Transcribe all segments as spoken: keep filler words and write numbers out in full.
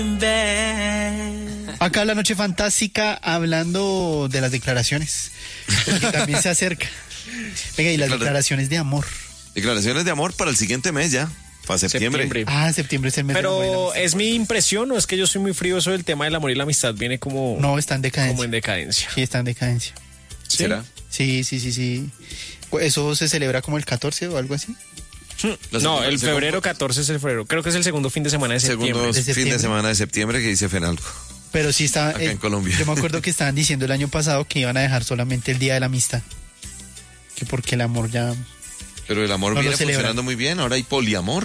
Acá la noche fantástica hablando de las declaraciones, porque también se acerca. Venga, y las Declara- declaraciones de amor. Declaraciones de amor para el siguiente mes ya, para septiembre. Septiembre. Ah, septiembre es el mes del amor y la Pero amistad. es mi impresión, o es que yo soy muy frío, eso del tema del amor y la amistad viene como, No, está en decadencia. como en decadencia. Sí, está en decadencia. ¿Sí? ¿Será? Sí, sí, sí, sí. ¿Eso se celebra como el catorce o algo así? La No, segunda- el segundo- catorce catorce es el febrero. Creo que es el segundo fin de semana de Segundo septiembre. ¿De fin de septiembre? semana de septiembre que dice Fenalco. Pero sí está... Acá en Colombia. Yo me acuerdo que estaban diciendo el año pasado que iban a dejar solamente el Día de la Amistad. Que porque el amor ya... Pero el amor No lo viene celebran. funcionando muy bien, ahora hay poliamor.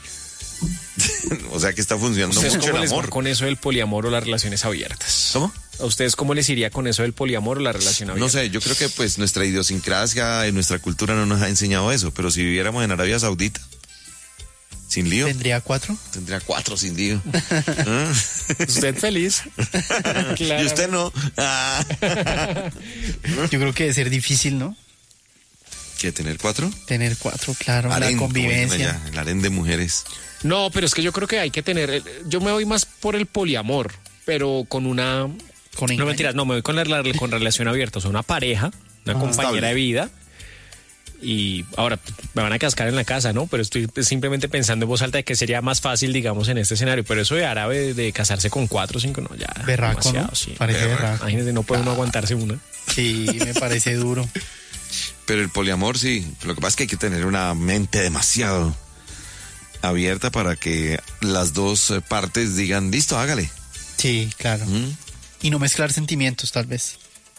O sea que está funcionando ¿Ustedes mucho cómo el les va amor. con eso del poliamor o las relaciones abiertas? ¿Cómo? ¿A ustedes cómo les iría con eso del poliamor o la relación abierta? No sé, yo creo que pues nuestra idiosincrasia y nuestra cultura no nos ha enseñado eso, pero si viviéramos en Arabia Saudita, sin lío, ¿Tendría cuatro? tendría cuatro sin lío. ¿Ah? ¿Usted feliz? Y usted no. Ah. Yo creo que debe ser difícil, ¿no? ¿Qué, tener cuatro? Tener cuatro, claro, Harén, la como dicen convivencia. allá, el harén de mujeres. No, pero es que yo creo que hay que tener... Yo me voy más por el poliamor, pero con una... Con No engaño. mentiras, no, me voy con la, la- con relación abierta, o sea, una pareja, una Ajá. compañera Estable. de vida. Y ahora me van a cascar en la casa, ¿no? Pero estoy simplemente pensando en voz alta de que sería más fácil, digamos, en este escenario. Pero eso de árabe, de casarse con cuatro o cinco, no, ya. Berraco, demasiado, ¿no? sí. Parece Berraco. berraco. Imagínate, no puede uno aguantarse una. Sí, me parece duro. Pero el poliamor sí, lo que pasa es que hay que tener una mente demasiado abierta para que las dos eh, partes digan, listo, hágale. Sí, claro. ¿Mm? Y no mezclar sentimientos, tal vez.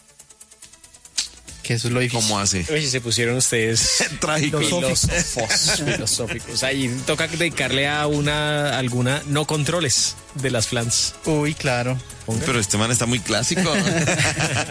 Que eso es lo difícil. ¿Cómo hace? Oye, se pusieron ustedes Trágico. filósofos, filosóficos. Ahí toca dedicarle a una, alguna, no controles de las flans. Uy, claro. Ponga. Pero este man está muy clásico.